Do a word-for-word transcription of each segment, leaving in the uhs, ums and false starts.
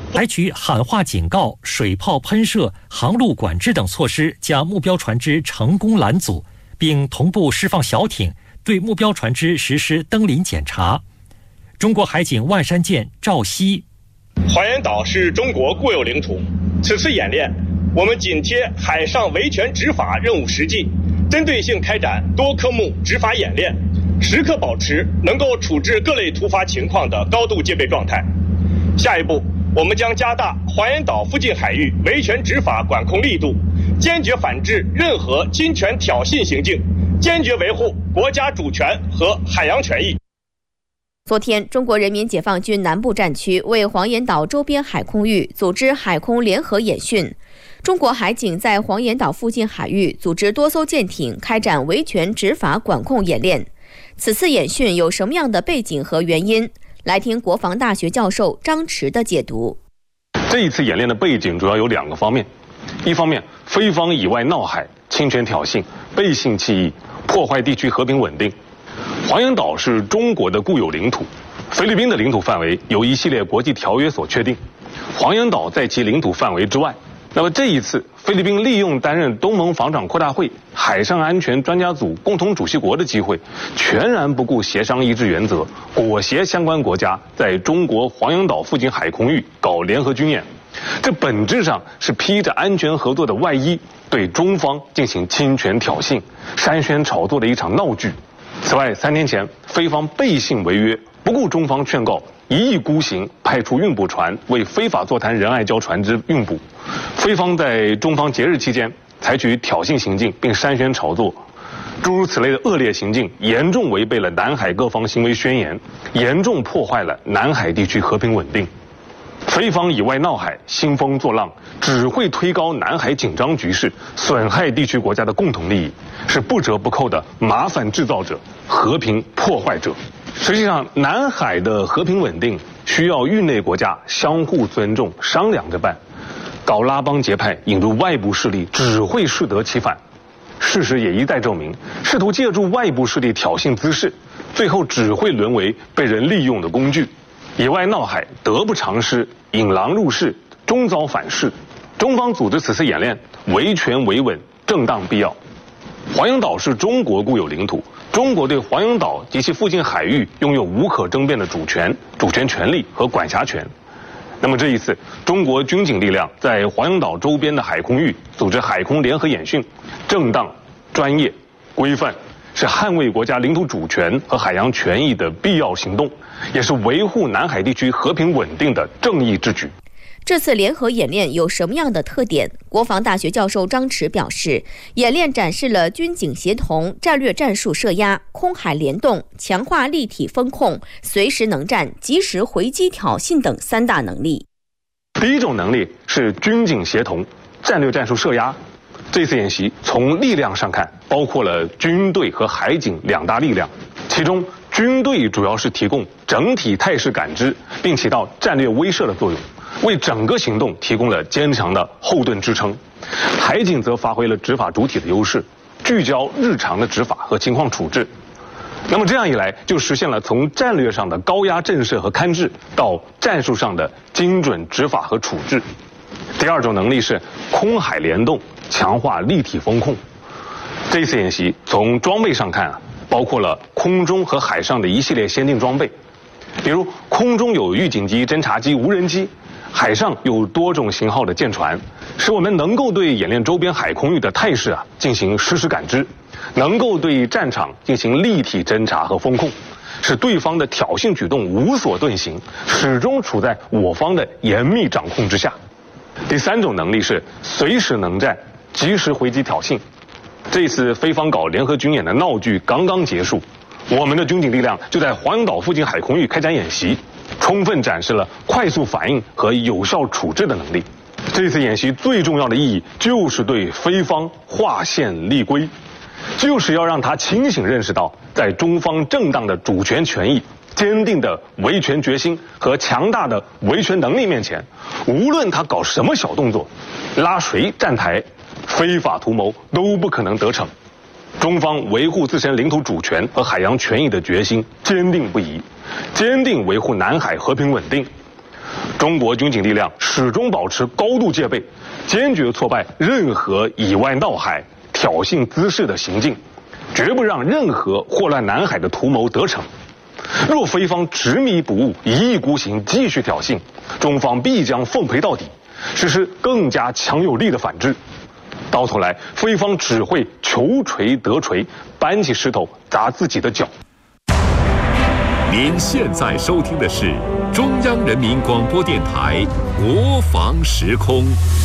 采取喊话警告、水炮喷射、航路管制等措施，将目标船只成功拦阻，并同步释放小艇，对目标船只实施登临检查。中国海警万山舰赵熙： 黄岩岛是中国固有领土，此次演练，我们紧贴海上维权执法任务实际，针对性开展多科目执法演练，时刻保持能够处置各类突发情况的高度戒备状态。下一步，我们将加大黄岩岛附近海域维权执法管控力度，坚决反制任何侵权挑衅行径，坚决维护国家主权和海洋权益。 昨天，中国人民解放军南部战区为黄岩岛周边海空域组织海空联合演训。中国海警在黄岩岛附近海域组织多艘舰艇开展维权执法管控演练。此次演训有什么样的背景和原因？来听国防大学教授张弛的解读。 这一次演练的背景主要有两个方面，一方面，菲方以外闹海、侵权挑衅、背信弃义，破坏地区和平稳定。黄岩岛是中国的固有领土，菲律宾的领土范围由一系列国际条约所确定，黄岩岛在其领土范围之外。那么这一次，菲律宾利用担任东盟防长扩大会海上安全专家组共同主席国的机会，全然不顾协商一致原则，裹挟相关国家在中国黄岩岛附近海空域搞联合军演，这本质上是披着安全合作的外衣，对中方进行侵权挑衅、煽宣炒作的一场闹剧。此外，三天前，菲方背信违约，不顾中方劝告，一意孤行，派出运补船为非法坐滩仁爱礁船只运补。菲方在中方节日期间采取挑衅行径，并煽宣炒作，诸如此类的恶劣行径，严重违背了南海各方行为宣言，严重破坏了南海地区和平稳定。菲方以外闹海、兴风作浪，只会推高南海紧张局势，损害地区国家的共同利益，是不折不扣的麻烦制造者、和平破坏者。实际上，南海的和平稳定需要域内国家相互尊重、商量着办。搞拉帮结派、引入外部势力，只会适得其反。事实也一再证明，试图借助外部势力挑衅滋事，最后只会沦为被人利用的工具。以外闹海，得不偿失，引狼入室，终遭反噬。中方组织此次演练，维权维稳，正当必要。黄岩岛是中国固有领土，中国对黄岩岛及其附近海域拥有无可争辩的主权、主权权利和管辖权。那么这一次，中国军警力量在黄岩岛周边的海空域组织海空联合演训，正当、专业、规范，是捍卫国家领土主权和海洋权益的必要行动，也是维护南海地区和平稳定的正义之举。 这次联合演练有什么样的特点？国防大学教授张弛表示，演练展示了军警协同、战略战术设压、空海联动、强化立体风控、随时能战、及时回击挑衅等三大能力。 第一种能力是军警协同、战略战术设压。这次演习从力量上看，包括了军队和海警两大力量，其中军队主要是提供整体态势感知，并起到战略威慑的作用，为整个行动提供了坚强的后盾支撑。海警则发挥了执法主体的优势，聚焦日常的执法和情况处置。那么这样一来，就实现了从战略上的高压震慑和勘制，到战术上的精准执法和处置。第二种能力是空海联动，强化立体风控。这次演习从装备上看啊，包括了空中和海上的一系列先进装备，比如空中有预警机、侦察机、无人机，海上有多种型号的舰船，使我们能够对演练周边海空域的态势啊进行实时感知，能够对战场进行立体侦察和风控，使对方的挑衅举动无所遁形，始终处在我方的严密掌控之下。第三种能力是随时能战、及时回击挑衅。这次菲方搞联合军演的闹剧刚刚结束，我们的军警力量就在黄岩岛附近海空域开展演习，充分展示了快速反应和有效处置的能力。这次演习最重要的意义就是对菲方划线立规，就是要让他清醒认识到，在中方正当的主权权益、坚定的维权决心和强大的维权能力面前，无论他搞什么小动作，拉谁站台，非法图谋都不可能得逞。中方维护自身领土主权和海洋权益的决心坚定不移，坚定维护南海和平稳定。 中国军警力量始终保持高度戒备，坚决挫败任何以外闹海、挑衅滋事的行径，绝不让任何祸乱南海的图谋得逞。若菲方执迷不悟、一意孤行，继续挑衅，中方必将奉陪到底，实施更加强有力的反制。到头来，菲方只会求锤得锤，搬起石头砸自己的脚。 您现在收听的是中央人民广播电台国防时空。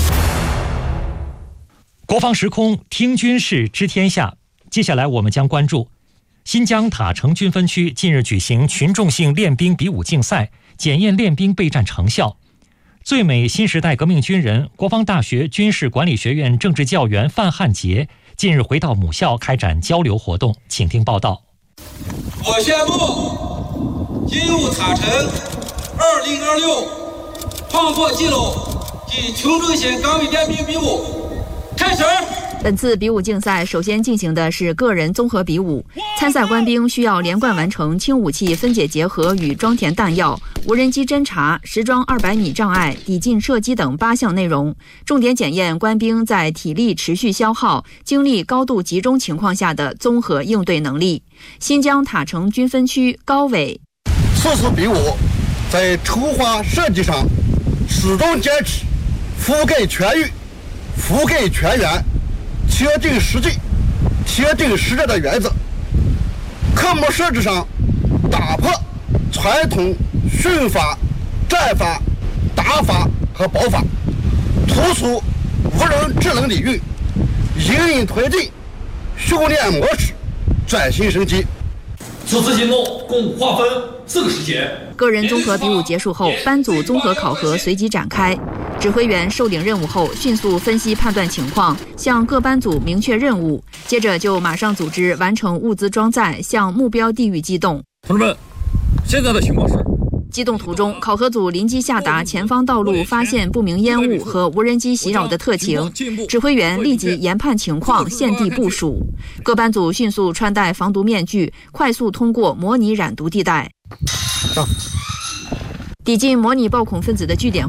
国防时空，听军事知天下。接下来我们将关注新疆塔城军分区近日举行群众性练兵比武竞赛，检验练兵备战成效。最美新时代革命军人、国防大学军事管理学院政治教员范汉杰近日回到母校开展交流活动，请听报道。 我宣布，进入塔城二零二六创作记录及群众性岗位练兵比武开始。 本次比武竞赛首先进行的是个人综合比武，参赛官兵需要连贯完成轻武器分解结合与装填弹药、无人机侦察、实装二百米障碍、抵近射击等八项内容，重点检验官兵在体力持续消耗、精力高度集中情况下的综合应对能力。新疆塔城军分区高伟： 此次比武在筹划设计上始终坚持覆盖全域、覆盖全员、贴近实际、贴近实战的原则。科目设置上打破传统训法、战法、打法和保法，突出无人智能领域，隐隐推进训练模式转型升级。 此次行动共划分四个时节。 个人综合比武结束后，班组综合考核随即展开。指挥员受领任务后，迅速分析判断情况，向各班组明确任务，接着就马上组织完成物资装载，向目标地域机动。 同志们，现在的情况是， 机动途中，考核组临机下达前方道路发现不明烟雾和无人机袭扰的特情，指挥员立即研判情况，现地部署。各班组迅速穿戴防毒面具，快速通过模拟染毒地带。抵近模拟暴恐分子的据点